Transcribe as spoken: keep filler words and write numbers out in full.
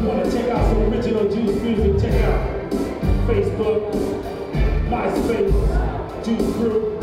want to check out some original Juice music, check out Facebook, MySpace, Juice Group.